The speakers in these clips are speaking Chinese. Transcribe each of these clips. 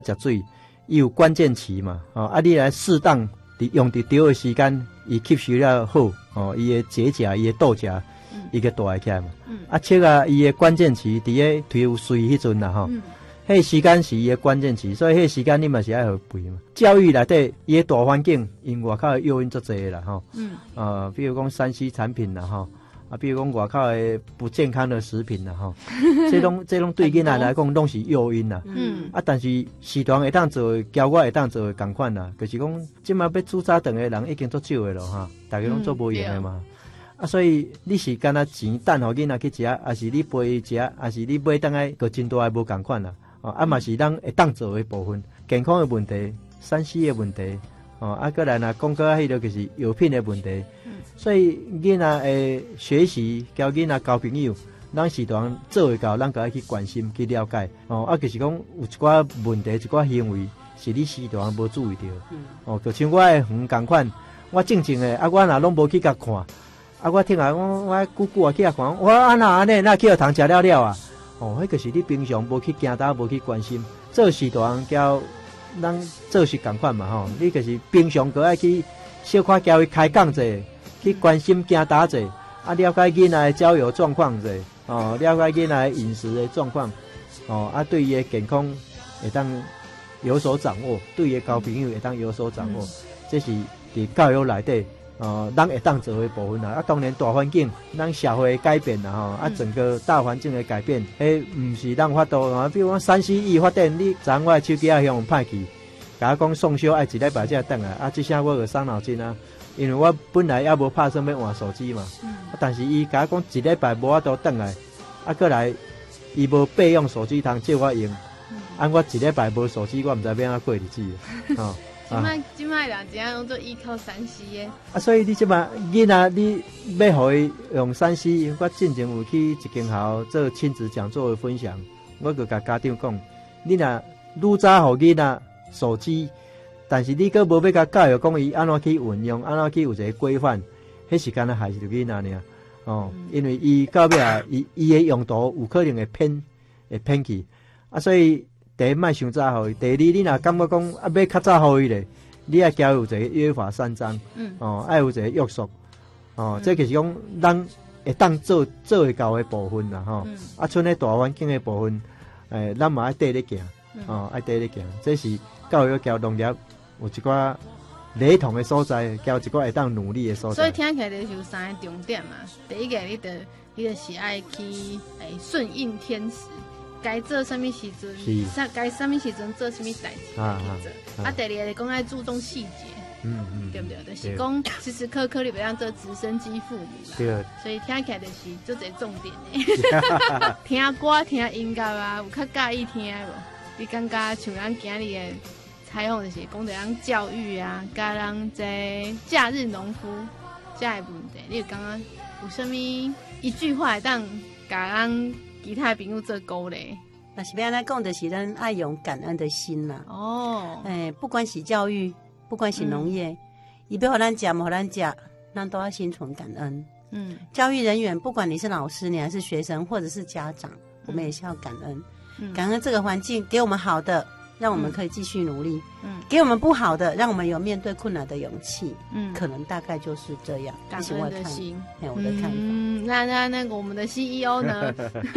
食水，伊有关键期嘛，你来适当用伫对的时间，伊吸收了好，伊的结痂、伊的肚脐，伊个大起来嘛。切啊，伊的关键期伫个推有水迄阵啦，迄时间是伊的关键期，所以迄时间你嘛是爱互肥嘛。教育内底伊的大环境，因外口的诱因足侪啦，比如讲3C 产品啦，比如讲外口的不健康的食品啦，这拢对囡仔来讲拢是诱因啦。但是时段会当做，教我会当做的同款啦，就是讲即马要煮早顿的人已经足少的咯，大家拢做无用的嘛。所以你是干那钱等互囡仔去食，还是你陪伊食，还是你买当来个真大的无同款啦。嘛是咱会当做的部分，健康的问题、3C 的问题，过来若讲到迄个就是药品的问题。所以囡仔的学习，交囡仔交朋友，咱时段做会到，咱家去关心、去了解。就是讲有一寡问题、一寡行为，是你时段无注意到。就像我的园同款，我正的，我若拢无去甲看，我听下我久久去甲看，我安尼，那去学堂食了了啊。迄个是你平常无去惊打，无去关心，做时段交咱做是同款嘛你就是平常个爱去小可交伊开讲者，去关心惊打者，了解囡仔的交友状况者，了解囡仔的饮食的状况，对伊的健康会当有所掌握，对伊的交朋友会当有所掌握，这是伫教育内底。咱会当做的部分啦，当然大环境，咱社会的改变啦整个大环境的改变，唔是咱法度比如讲3C 一发展，你昨我的手机向歹去，甲我讲送修爱1礼拜才转来，这下我就伤脑筋啊，因为我本来也无拍算要换手机嘛，但是伊甲我讲1礼拜无法度转来，过来伊无备用手机通借我用，我1礼拜无手机，我唔知要安怎过日子即摆人怎样做依靠3C 的？ 所以你即摆囡仔，你要互伊用3C，我之前有去一间校做亲子讲座的分享，我就甲家长讲，你若愈早互囡仔手机，但是你佫无要甲教育讲伊安怎去运用，安怎去有一个规范，迄时间害死着囡仔尔。因为伊到尾啊，伊的用途有可能会偏去，所以。第一，莫伤早互伊；第二，你若感觉讲要较早互伊咧，你要交有一个约法3章，要有一个约束，这就是讲咱会当做会到的部分啦，剩咧大环境的部分，咱嘛爱缀咧行，爱缀咧行，这是教育交农业有一寡雷同的所在，交一寡会当努力的所在。 所以听起来就是有3个重点嘛，第一个你就是爱去顺应天时。该做什么时阵，该什么时阵做什么代志去做。第二个讲爱注重细节，对不对？就是讲时时刻刻你不要做直升机父母啦。对。所以听起来就是做一个重点的。听歌、听音乐啊，有较介意听无？你感觉像咱今日的采访就是讲到咱教育啊，甲咱这假日农夫这个问题，你有感觉有什么一句话会当甲咱？其他朋友做鼓励， 那是要安尼讲，就是咱爱用感恩的心啦。不管是教育，不管是农业，伊要互咱食，互咱食，咱都要心存感恩。教育人员，不管你是老师，你还是学生，或者是家长，我们也是要感恩。感恩这个环境给我们好的，让我们可以继续努力。给我们不好的，让我们有面对困难的勇气。可能大概就是这样。 感恩的心， 我的看法。 那个我们的 CEO 呢？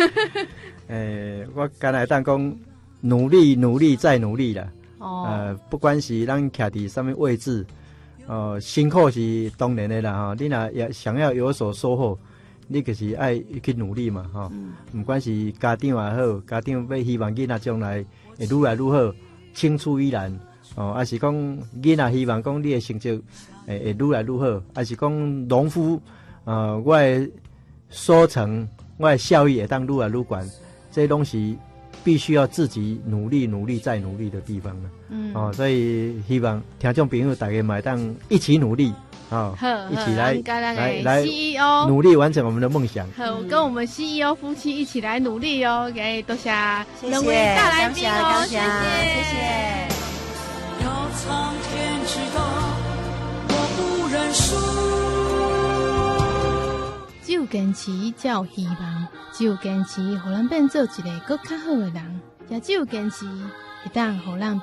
我刚才当讲努力再努力啦。不管是咱徛伫什么位置，辛苦是当然的啦。你若也想要有所收获，你就是爱去努力嘛。不管是家长也好，家长要希望囡仔将来会愈来愈好，青出于蓝。还是讲囡仔希望讲你的成绩会愈来愈好，还是讲农夫，我的收成，我的效益会当愈来愈高，这东西必须要自己努力再努力的地方了。所以希望听众朋友大家嘛当一起努力，一起来 CEO 努力完成我们的梦想。 好，跟我们 CEO 夫妻一起来努力哦。给多谢两位大来宾哦，谢谢。 要苍天知道，我不认输。 只有坚持，才有希望；只有坚持，互咱变做一个更较好的人；也只有坚持， 一旦互咱